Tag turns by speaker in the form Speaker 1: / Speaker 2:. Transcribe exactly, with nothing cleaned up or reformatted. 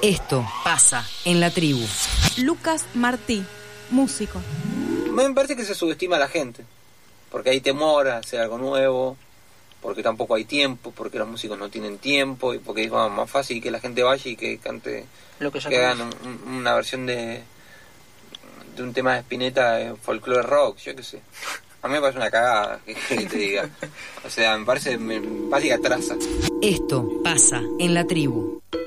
Speaker 1: Esto pasa en la tribu.
Speaker 2: Lucas Martí, músico.
Speaker 3: Me parece que se subestima a la gente, porque hay temor a hacer algo nuevo, porque tampoco hay tiempo, porque los músicos no tienen tiempo, y porque es más fácil que la gente vaya y que cante,
Speaker 4: lo que, ya
Speaker 3: que hagan un, una versión de, de un tema de Spinetta, folklore rock, yo qué sé. A mí me parece una cagada, que, que te diga. O sea, me parece, me parece que atrasa.
Speaker 1: Esto pasa en la tribu.